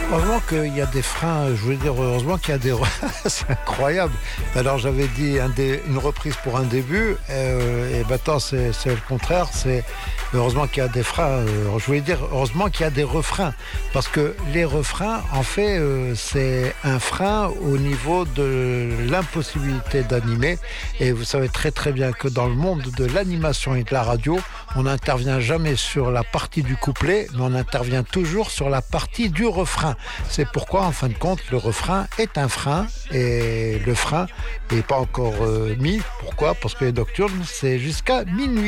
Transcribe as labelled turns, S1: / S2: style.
S1: Heureusement qu'il y a des freins, je veux dire, heureusement qu'il y a des... c'est incroyable. Alors j'avais dit une reprise pour un début, et maintenant c'est le contraire, c'est heureusement qu'il y a des freins, je voulais dire heureusement qu'il y a des refrains, parce que les refrains, en fait, c'est un frein au niveau de l'impossibilité d'animer, et vous savez très très bien que dans le monde de l'animation et de la radio, on n'intervient jamais sur la partie du couplet, mais on intervient toujours sur la partie du refrain. C'est pourquoi, en fin de compte, le refrain est un frein et le frein n'est pas encore mis. Pourquoi ? Parce que les nocturnes, c'est jusqu'à minuit.